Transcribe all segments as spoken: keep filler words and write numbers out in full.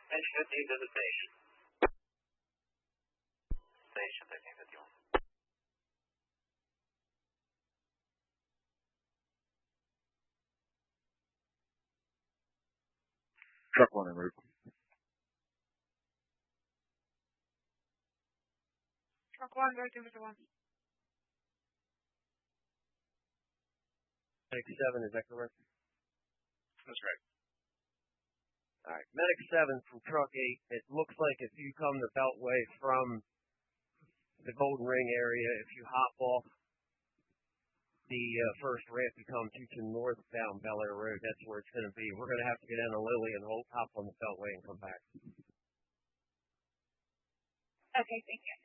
Station fifteen to the station. Station thirteen fifty-one. Truck one en route. Truck one, thirteen fifty-one. Medic seven, is that correct? That's right. All right. Medic seven from Truck eight. It looks like if you come the Beltway from the Golden Ring area, if you hop off the uh, first ramp, you come to to northbound Bel Air Road. That's where it's going to be. We're going to have to get down to Lily and hold, hop on the Beltway and come back. Okay, thank you.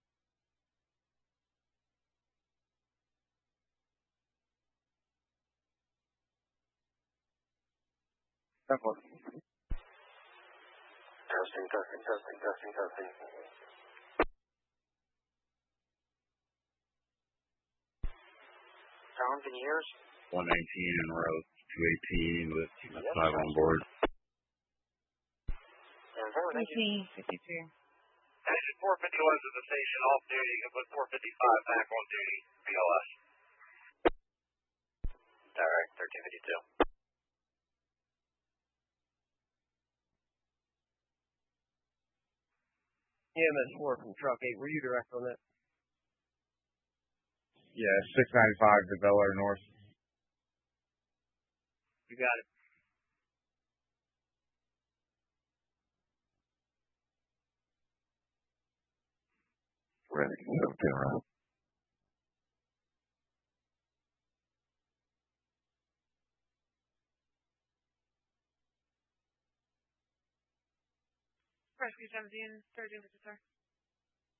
Truck one. Testing, testing, testing, testing, testing. Tom, can you hear us? one nineteen en route, two eighteen with Yep. five on board. And four, thank you. eighteen fifty-two. Station four fifty-one to the station, off duty. You can put four fifty-five back on duty. B L S. All right, thirteen fifty-two. E M S four from Truck eight. Were you direct on that? Yeah, six ninety-five to Bel Air North. You got it. Ready, seventeen around. Rescue seventeen, thirteen fifty-two.